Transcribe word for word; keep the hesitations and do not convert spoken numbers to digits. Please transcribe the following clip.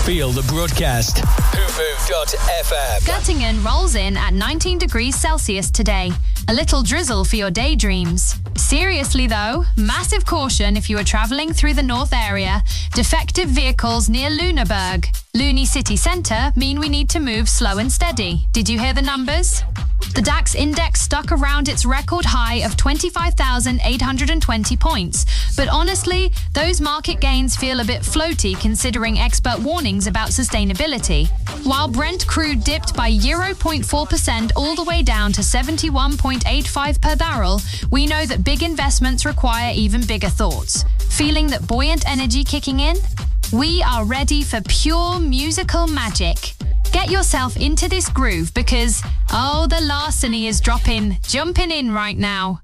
Feel the broadcast. hoofoo dot f m. Göttingen rolls in at nineteen degrees Celsius today. A little drizzle for your daydreams. Seriously though, massive caution if you are travelling through the north area. Defective vehicles near Luneburg. Luni city centre mean we need to move slow and steady. Did you hear the numbers? The DAX index stuck around its record high of twenty-five thousand eight hundred twenty points. But honestly, those market gains feel a bit floaty considering expert warnings about sustainability. While Brent crude dipped by zero point four percent all the way down to seventy-one point eight five per barrel, we know that big investments require even bigger thoughts. Feeling that buoyant energy kicking in? We are ready for pure musical magic. Get yourself into this groove because, oh, the larceny is dropping, jumping in right now.